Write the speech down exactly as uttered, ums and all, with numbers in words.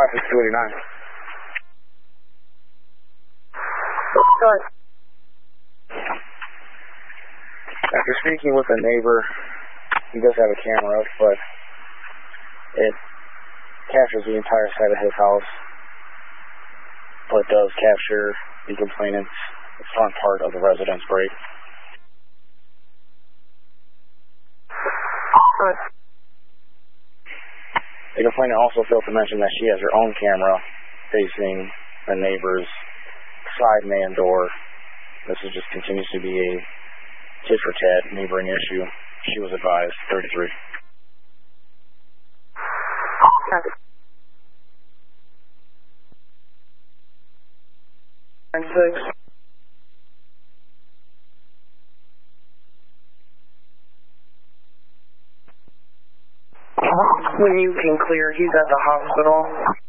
five six two eight nine. Good. After speaking with a neighbor, he does have a camera, but it captures the entire side of his house, but does capture the complainant's front part of the residence break. Good. The complainant also failed to mention that she has her own camera facing the neighbor's side man door. This is just continues to be a tit for tat neighboring issue. She was advised thirty-three. Okay. And six. When you can clear, he's at the hospital.